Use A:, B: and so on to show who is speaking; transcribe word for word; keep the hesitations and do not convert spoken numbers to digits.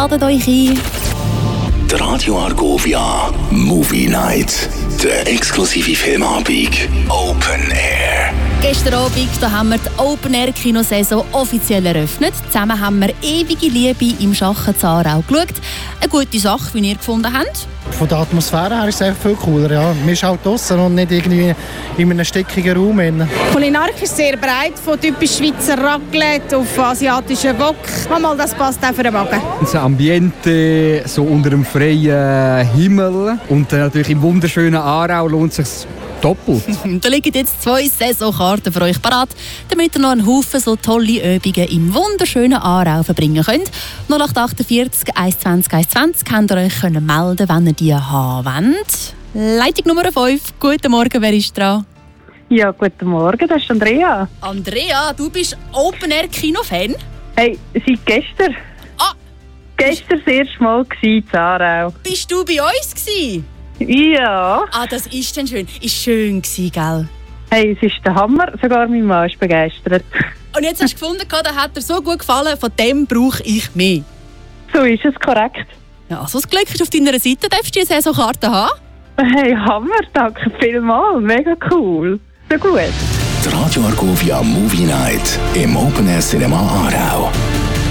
A: ladet euch ein.
B: Die Radio Argovia Movie Night. Der exklusive Filmabend. Open Air.
A: Gestern Abend da haben wir die Open-Air-Kinosaison offiziell eröffnet. Zusammen haben wir «Ewige Liebe» im Schachen Aarau geschaut. Eine gute Sache, wie ihr gefunden habt.
C: Von der Atmosphäre her ist es einfach viel cooler. Ja. Man ist halt draussen und nicht irgendwie in einem stickigen Raum.
D: Die Kulinarik ist sehr breit, von typisch Schweizer Raclette auf asiatischen Wok. Mal, das passt auch für den Magen.
E: Das Ambiente so unter dem freien Himmel und natürlich im wunderschönen Aarau lohnt es sich doppelt.
A: Da liegen jetzt zwei Saisonkarten für euch parat, damit ihr noch einen Haufen so tolle Übungen im wunderschönen Aarau verbringen könnt. null acht achtundvierzig, eins zwanzig, eins zwanzig könnt ihr euch melden, wenn ihr die haben wollt. Leitung Nummer fünf. Guten Morgen, wer ist dran?
F: Ja, guten Morgen, das ist Andrea.
A: Andrea, du bist Open-Air-Kino-Fan?
F: Hey, seit gestern.
A: Ah!
F: Gestern das erste Mal in Aarau.
A: Bist du bei uns gewesen?
F: Ja.
A: Ah, das ist dann schön. Ist schön gewesen, gell?
F: Hey, es ist der Hammer. Sogar mein Mann ist begeistert.
A: Und jetzt hast du gefunden, der hat dir so gut gefallen, von dem brauche ich mehr.
F: So ist es, korrekt.
A: Ja, also das Glück ist auf deiner Seite. Darfst du die Saisonkarte haben?
F: Hey, Hammer, danke vielmals. Mega cool. So gut.
B: Die Radio Argovia Movie Night im Open Air Cinema Aarau.